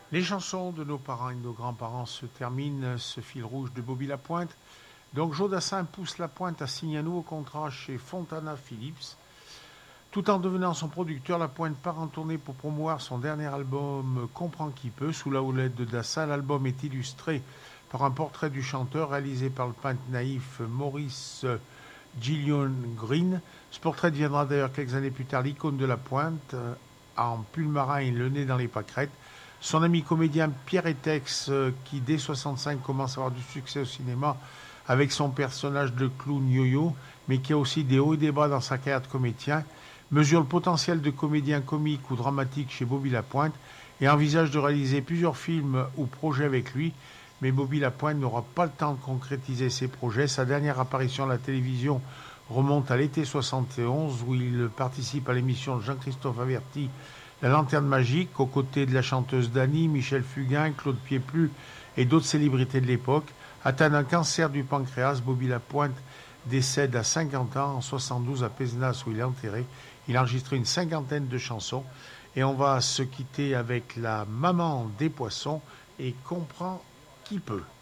Les chansons de nos parents et de nos grands-parents se terminent, ce fil rouge de Bobby Lapointe. Donc Joe Dassin pousse Lapointe à signer un nouveau contrat chez Fontana Phillips. Tout en devenant son producteur, Lapointe part en tournée pour promouvoir son dernier album Comprends qui peut. Sous la houlette de Dassin, l'album est illustré par un portrait du chanteur réalisé par le peintre naïf Maurice Gillian Green. Ce portrait deviendra d'ailleurs quelques années plus tard l'icône de Lapointe, en pull marin et le nez dans les pâquerettes. Son ami comédien Pierre Etex, qui dès 65 commence à avoir du succès au cinéma avec son personnage de clown yo-yo, mais qui a aussi des hauts et des bas dans sa carrière de comédien, mesure le potentiel de comédien comique ou dramatique chez Bobby Lapointe et envisage de réaliser plusieurs films ou projets avec lui. Mais Bobby Lapointe n'aura pas le temps de concrétiser ses projets. Sa dernière apparition à la télévision remonte à l'été 71, où il participe à l'émission de Jean-Christophe Averti, La Lanterne Magique, aux côtés de la chanteuse Dany, Michel Fugain, Claude Pieplu et d'autres célébrités de l'époque. Atteint d'un cancer du pancréas, Bobby Lapointe décède à 50 ans, en 72 à Pézenas où il est enterré. Il a enregistré une cinquantaine de chansons et on va se quitter avec la maman des poissons et comprend qui peut.